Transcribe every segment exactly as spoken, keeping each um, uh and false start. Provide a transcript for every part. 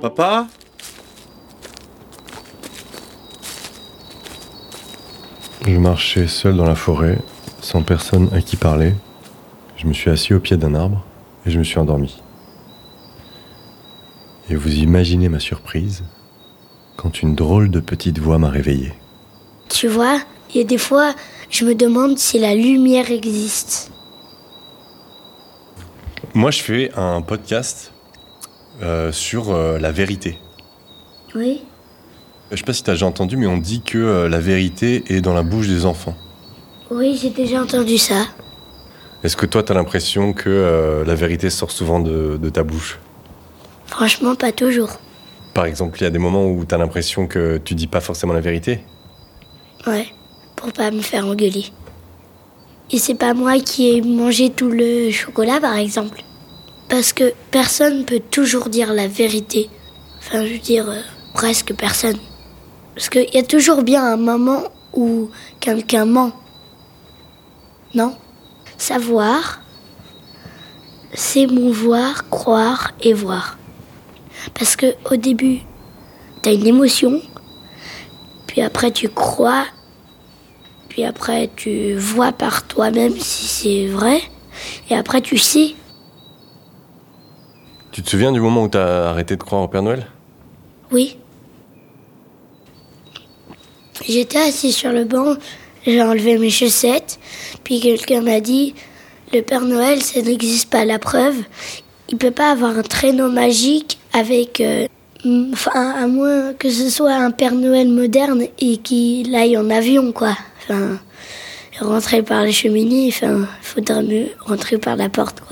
Papa ? Je marchais seul dans la forêt, sans personne à qui parler. Je me suis assis au pied d'un arbre et je me suis endormi. Et vous imaginez ma surprise quand une drôle de petite voix m'a réveillé. Tu vois, il y a des fois, je me demande si la lumière existe. Moi, je fais un podcast euh, sur euh, la vérité. Oui. Je sais pas si t'as déjà entendu, mais on dit que euh, la vérité est dans la bouche des enfants. Oui, j'ai déjà entendu ça. Est-ce que toi, t'as l'impression que euh, la vérité sort souvent de, de ta bouche ? Franchement, pas toujours. Par exemple, il y a des moments où t'as l'impression que tu dis pas forcément la vérité ? Ouais, pour pas me faire engueuler. Et c'est pas moi qui ai mangé tout le chocolat, par exemple. Parce que personne peut toujours dire la vérité. Enfin, je veux dire, euh, presque personne. Parce qu'il y a toujours bien un moment où quelqu'un ment. Non ? Savoir, s'émouvoir, croire et voir. Parce que au début, t'as une émotion, puis après tu crois, puis après tu vois par toi-même si c'est vrai, et après tu sais. Tu te souviens du moment où t'as arrêté de croire au Père Noël ? Oui. J'étais assis sur le banc, j'ai enlevé mes chaussettes, puis quelqu'un m'a dit « Le Père Noël, ça n'existe pas, la preuve. Il peut pas avoir un traîneau magique avec... Euh, enfin, à moins que ce soit un Père Noël moderne et qu'il aille en avion, quoi. Enfin, rentrer par les cheminées, enfin, faudrait mieux rentrer par la porte, quoi. »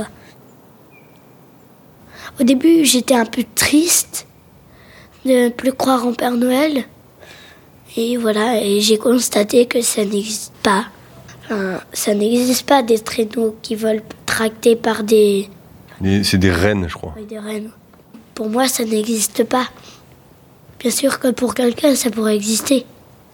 Au début, j'étais un peu triste de ne plus croire en Père Noël. Et voilà, et j'ai constaté que ça n'existe pas. Enfin, ça n'existe pas des traîneaux qui volent tractés par des... Et c'est des rennes, je crois. Oui, des rennes. Pour moi, ça n'existe pas. Bien sûr que pour quelqu'un, ça pourrait exister.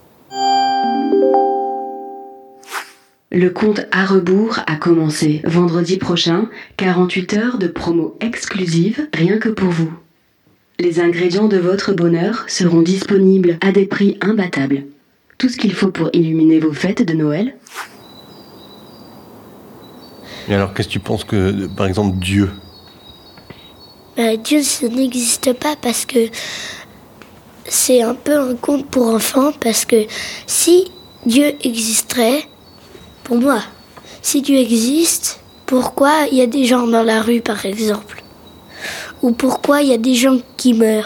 Le compte à rebours a commencé. Vendredi prochain, quarante-huit heures de promo exclusive, rien que pour vous. Les ingrédients de votre bonheur seront disponibles à des prix imbattables. Tout ce qu'il faut pour illuminer vos fêtes de Noël. Et alors, qu'est-ce que tu penses que, par exemple, Dieu ? Bah, Dieu, ça n'existe pas parce que c'est un peu un conte pour enfants. Parce que si Dieu existerait, pour moi, si Dieu existe, pourquoi il y a des gens dans la rue, par exemple ? Ou pourquoi il y a des gens qui meurent ?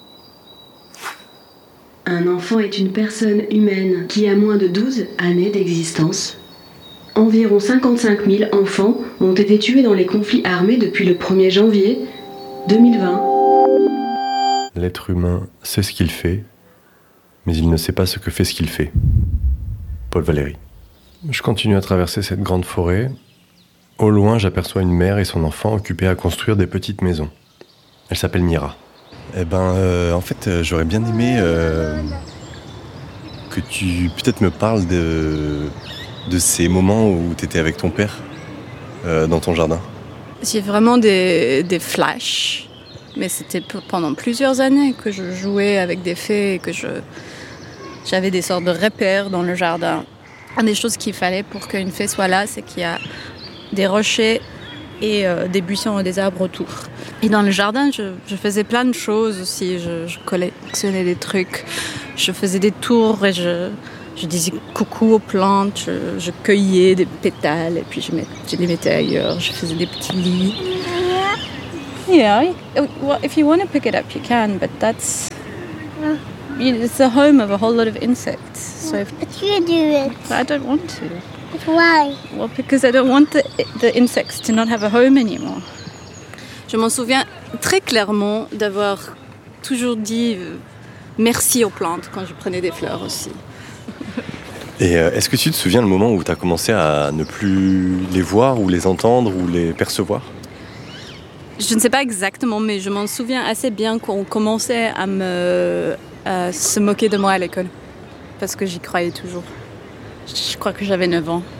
Un enfant est une personne humaine qui a moins de douze années d'existence. Environ cinquante-cinq mille enfants ont été tués dans les conflits armés depuis le premier janvier deux mille vingt. L'être humain sait ce qu'il fait, mais il ne sait pas ce que fait ce qu'il fait. Paul Valéry. Je continue à traverser cette grande forêt. Au loin, j'aperçois une mère et son enfant occupés à construire des petites maisons. Elle s'appelle Mira. Eh ben, euh, en fait, euh, j'aurais bien aimé euh, que tu peut-être me parles de, de ces moments où tu étais avec ton père euh, dans ton jardin. J'ai vraiment des, des flashs, mais c'était pendant plusieurs années que je jouais avec des fées et que je, j'avais des sortes de repères dans le jardin. Une des choses qu'il fallait pour qu'une fée soit là, c'est qu'il y a des rochers et euh, des buissons et des arbres autour. Et dans le jardin, je, je faisais plein de choses aussi. Je, je collectionnais des trucs, je faisais des tours et je, je disais coucou aux plantes, je, je cueillais des pétales et puis je, met, je les mettais ailleurs. Je faisais des petits lits. Yeah, well, if you want to pick it up, you can, but that's... It's the home of a whole lot of insects. So if, But you do it. I don't want to. But why? Well, because I don't want the, the insects to not have a home anymore. Je m'en souviens très clairement d'avoir toujours dit euh, merci aux plantes quand je prenais des fleurs aussi. Et euh, est-ce que tu te souviens le moment où tu as commencé à ne plus les voir ou les entendre ou les percevoir ? Je ne sais pas exactement, mais je m'en souviens assez bien qu'on commençait à me à se moquer de moi à l'école. Parce que j'y croyais toujours. Je crois que j'avais neuf ans.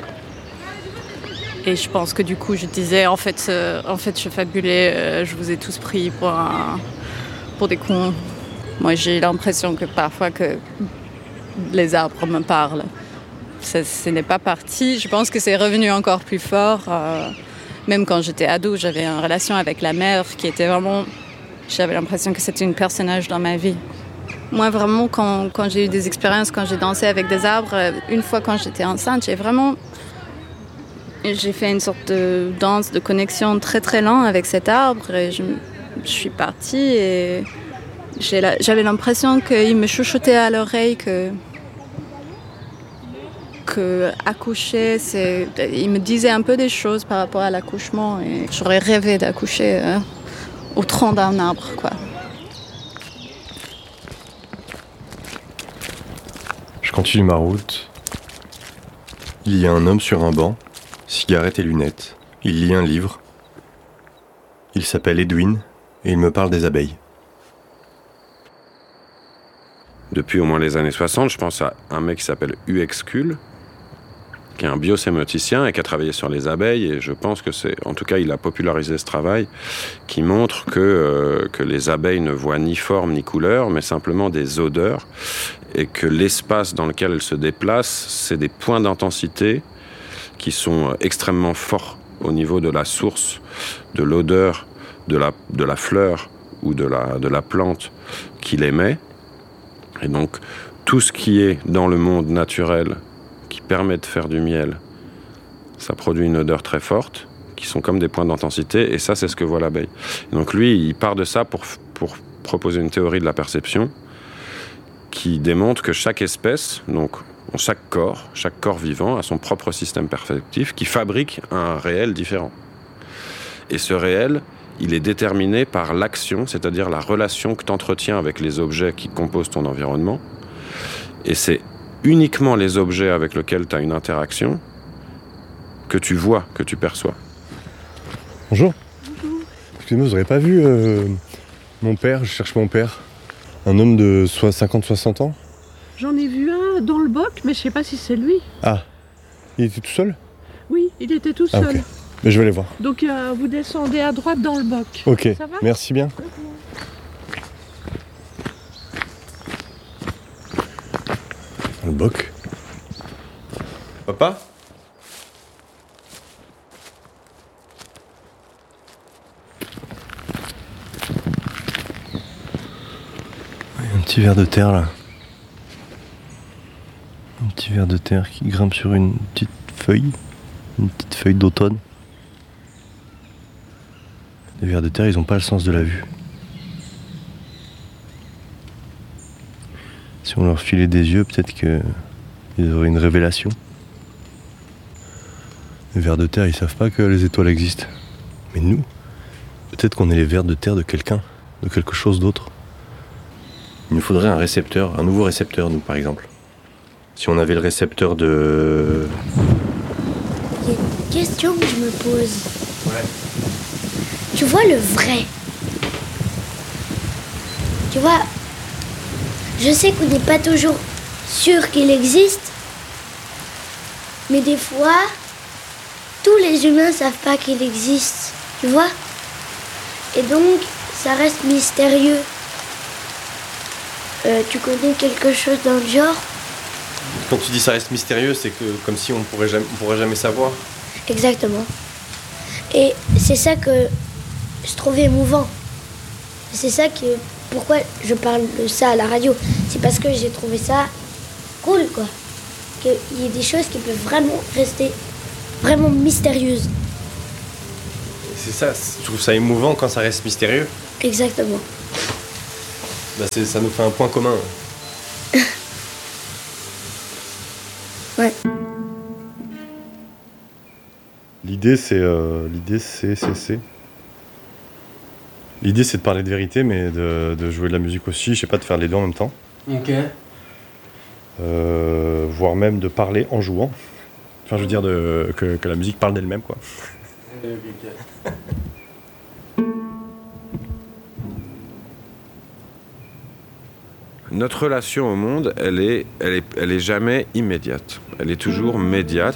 Et je pense que du coup, je disais, en fait, euh, en fait je fabulais, euh, je vous ai tous pris pour un, pour des cons. Moi, j'ai l'impression que parfois que les arbres me parlent. Ça, ce n'est pas parti. Je pense que c'est revenu encore plus fort. Euh, même quand j'étais ado, j'avais une relation avec la mer qui était vraiment... J'avais l'impression que c'était un personnage dans ma vie. Moi, vraiment, quand, quand j'ai eu des expériences, quand j'ai dansé avec des arbres, une fois quand j'étais enceinte, j'ai vraiment... J'ai fait une sorte de danse, de connexion très très lente avec cet arbre. Et je, je suis partie et j'ai la, j'avais l'impression qu'il me chuchotait à l'oreille que... que accoucher, c'est... Il me disait un peu des choses par rapport à l'accouchement. Et j'aurais rêvé d'accoucher euh, au tronc d'un arbre, quoi. Je continue ma route. Il y a un homme sur un banc, cigarette et lunettes. Il lit un livre. Il s'appelle Edwin et il me parle des abeilles. Depuis au moins les années soixante, je pense à un mec qui s'appelle U X Kull, qui est un biosémoticien et qui a travaillé sur les abeilles. Et je pense que c'est, en tout cas, il a popularisé ce travail qui montre que, euh, que les abeilles ne voient ni forme ni couleur, mais simplement des odeurs. Et que l'espace dans lequel elles se déplacent, c'est des points d'intensité qui sont extrêmement forts au niveau de la source, de l'odeur, de la, de la fleur ou de la, de la plante qu'il émet. Et donc, tout ce qui est dans le monde naturel qui permet de faire du miel, ça produit une odeur très forte, qui sont comme des points d'intensité, et ça, c'est ce que voit l'abeille. Et donc lui, il part de ça pour, pour proposer une théorie de la perception qui démontre que chaque espèce, donc chaque corps, chaque corps vivant a son propre système perceptif qui fabrique un réel différent. Et ce réel, il est déterminé par l'action, c'est-à-dire la relation que tu entretiens avec les objets qui composent ton environnement. Et c'est uniquement les objets avec lesquels tu as une interaction que tu vois, que tu perçois. Bonjour. Bonjour. Excusez-moi, vous n'aurez pas vu euh, mon père, je cherche mon père. Un homme de cinquante soixante ans. J'en ai vu un dans le boc, mais je sais pas si c'est lui. Ah, il était tout seul ? Oui, il était tout seul. Ah, okay. Mais je vais aller voir. Donc euh, vous descendez à droite dans le boc. Ok, ça va ? Merci bien. Dans le boc. Papa ? Un petit ver de terre là. Un petit ver de terre qui grimpe sur une petite feuille. Une petite feuille d'automne. Les vers de terre, ils n'ont pas le sens de la vue. Si on leur filait des yeux, peut-être qu'ils auraient une révélation. Les vers de terre, ils savent pas que les étoiles existent. Mais nous, peut-être qu'on est les vers de terre de quelqu'un, de quelque chose d'autre. Il nous faudrait un récepteur, un nouveau récepteur, nous, par exemple. Si on avait le récepteur de... Il y a une question que je me pose. Ouais. Tu vois le vrai. Tu vois, je sais qu'on n'est pas toujours sûr qu'il existe, mais des fois, tous les humains ne savent pas qu'il existe, tu vois. Et donc, ça reste mystérieux. Euh, tu connais quelque chose dans le genre ? Quand tu dis ça reste mystérieux, c'est que comme si on pourrait jamais, on pourrait jamais savoir. Exactement. Et c'est ça que je trouve émouvant. C'est ça que pourquoi je parle de ça à la radio. C'est parce que j'ai trouvé ça cool, quoi. Qu'il y ait des choses qui peuvent vraiment rester vraiment mystérieuses. C'est ça, je trouve ça émouvant quand ça reste mystérieux. Exactement. Bah c'est, ça nous fait un point commun. Ouais. L'idée c'est, euh, l'idée c'est, c'est, c'est. L'idée c'est de parler de vérité, mais de, de jouer de la musique aussi. Je sais pas, de faire les deux en même temps. Ok. Euh, voire même de parler en jouant. Enfin, je veux dire de, que, que la musique parle d'elle-même, quoi. Ok. Notre relation au monde, elle est, elle est, elle est jamais immédiate. Elle est toujours médiate.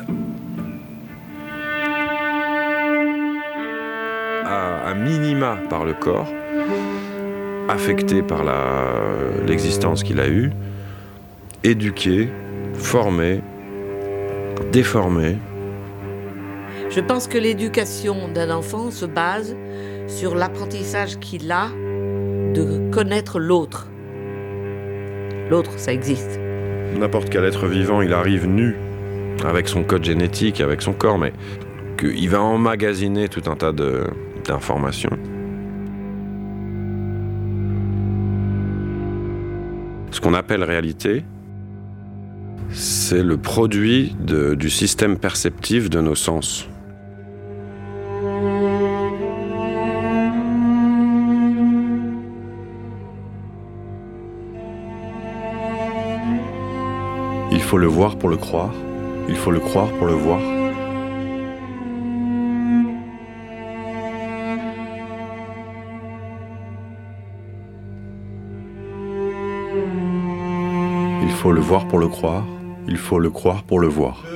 À, à minima par le corps, affecté par la, l'existence qu'il a eue, éduqué, formé, déformé. Je pense que l'éducation d'un enfant se base sur l'apprentissage qu'il a de connaître l'autre. L'autre, ça existe. N'importe quel être vivant, il arrive nu, avec son code génétique, avec son corps, mais qu'il va emmagasiner tout un tas de, d'informations. Ce qu'on appelle réalité, c'est le produit de, du système perceptif de nos sens. Il faut le voir pour le croire, il faut le croire pour le voir. Il faut le voir pour le croire, il faut le croire pour le voir.